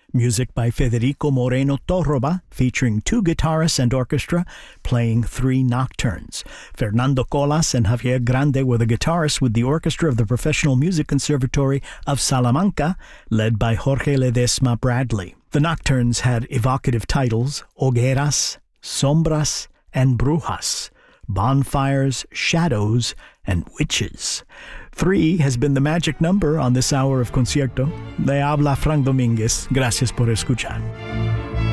Music by Federico Moreno Torroba, featuring 2 guitarists and orchestra, playing 3 nocturnes. Fernando Colas and Javier Grande were the guitarists with the orchestra of the Professional Music Conservatory of Salamanca, led by Jorge Ledesma Bradley. The nocturnes had evocative titles: Hogueras, Sombras, and Brujas, Bonfires, Shadows, and Witches. 3 has been the magic number on this hour of Concierto. Le habla Frank Domínguez. Gracias por escuchar.